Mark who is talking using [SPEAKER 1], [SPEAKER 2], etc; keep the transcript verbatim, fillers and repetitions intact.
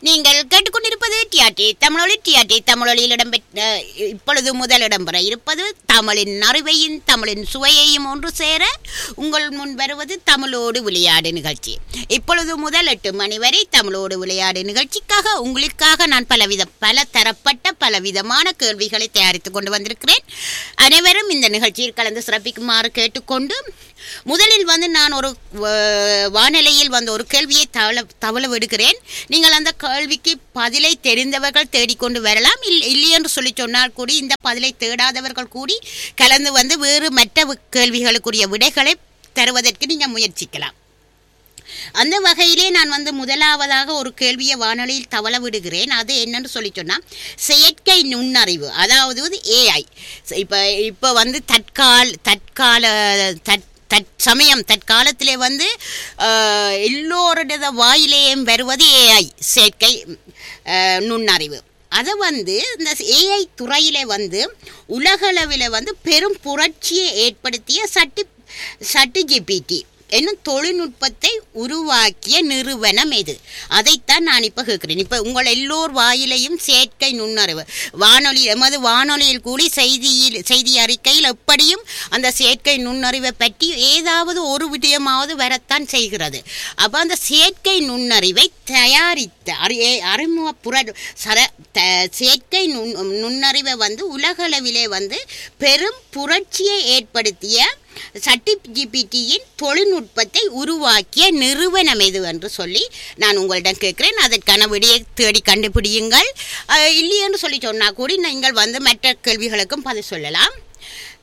[SPEAKER 1] நீங்கள் கேட்டுக்கொண்டிருப்பது டிஆர்டி தமிழொலி. டிஆர்டி தமிழொலியில் இடம்பெற்ற இப்பொழுது முதல் இடம்பெற இருப்பது தமிழின் அறிவையும் தமிழின் சுவையையும் ஒன்று சேர உங்கள் முன் வருவது தமிழோடு விளையாடு நிகழ்ச்சி. இப்பொழுது முதல் எட்டு மணி வரை தமிழோடு விளையாடு நிகழ்ச்சிக்காக உங்களுக்காக நான் பலவித பல தரப்பட்ட பலவிதமான கேள்விகளை தயாரித்து கொண்டு வந்திருக்கிறேன். அனைவரும் இந்த நிகழ்ச்சியில் கலந்து சிறப்பிக்குமாறு கேட்டுக்கொண்டு, முதலில் வந்து நான் ஒரு வானிலையில் வந்து ஒரு கேள்வியை தவள தவள விடுகிறேன். நீங்கள் அந்த கேள்விக்கு பதிலை தெரிந்தவர்கள் தேடிக்கொண்டு வரலாம். இல் இல்லை என்று சொல்லி சொன்னால் கூடி இந்த பதிலை தேடாதவர்கள் கூடி கலந்து வந்து வேறு மற்ற கேள்விகளுக்குரிய விடைகளை தருவதற்கு நீங்கள் முயற்சிக்கலாம். அந்த வகையிலே நான் வந்து முதலாவதாக ஒரு கேள்வியை வானொலியில் தவள விடுகிறேன். அது என்னன்னு சொல்லி சொன்னால், செயற்கை நுண்ணறிவு, அதாவது ஏஐ. இப்போ இப்போ வந்து தற்கால தற்கால தற் தற் சமயம் தற்காலத்திலே வந்து எல்லோருடைய வாயிலேயும் வருவது ஏஐ, செயற்கை நுண்ணறிவு. அதை வந்து இந்த ஏஐ துறையிலே வந்து உலகளவில் வந்து பெரும் புரட்சியை ஏற்படுத்திய சட்டி சட்டி ஜிபிடி என்னும் தொழில்நுட்பத்தை உருவாக்கிய நிறுவனம் எது? அதைத்தான் நான் இப்போ கேட்குறேன். இப்போ உங்கள் எல்லோர் வாயிலையும் செயற்கை நுண்ணறிவு வானொலி, எமது வானொலியில் கூடி செய்தியில் செய்தி அறிக்கையில் எப்படியும் அந்த செயற்கை நுண்ணறிவை பற்றி ஏதாவது ஒரு விடயமாவது வரத்தான் செய்கிறது. அப்போ அந்த செயற்கை நுண்ணறிவை தயாரித்த அறி அறிமுக புற சர த செயற்கை நுண் நுண்ணறிவை வந்து உலகளவிலே வந்து பெரும் புரட்சியை ஏற்படுத்திய சட்டி ஜிபிடியின் தொழில்நுட்பத்தை உருவாக்கிய நிறுவனம் எது என்று சொல்லி நான் உங்களிடம் கேட்கிறேன். அதற்கான விடையை தேடி கண்டுபிடியுங்கள். இல்லை என்று சொல்லி சொன்னால் கூட நீங்கள் வந்து மற்ற கேள்விகளுக்கும் பதில் சொல்லலாம்.